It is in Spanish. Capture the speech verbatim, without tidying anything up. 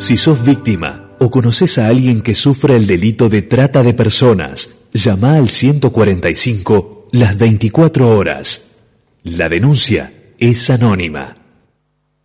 Si sos víctima o conoces a alguien que sufra el delito de trata de personas, llama al ciento cuarenta y cinco las veinticuatro horas. La denuncia es anónima.